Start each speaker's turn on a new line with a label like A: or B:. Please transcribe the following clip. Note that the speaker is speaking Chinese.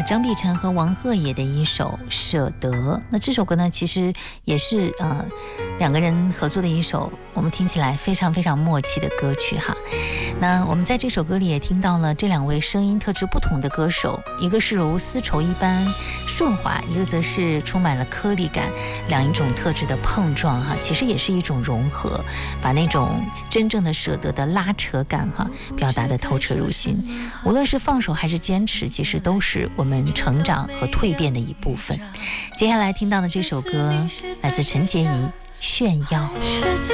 A: 张碧晨和王鹤野的一首《舍得》。那这首歌呢，其实也是两个人合作的一首我们听起来非常非常默契的歌曲哈。那我们在这首歌里也听到了这两位声音特质不同的歌手，一个是如丝绸一般顺滑，一个则是充满了颗粒感，两种特质的碰撞哈，其实也是一种融合，把那种真正的舍得的拉扯感哈，表达的透彻入心。无论是放手还是坚持，其实都是我们成长和蜕变的一部分。接下来听到的这首歌来自陈洁仪，炫耀。
B: 是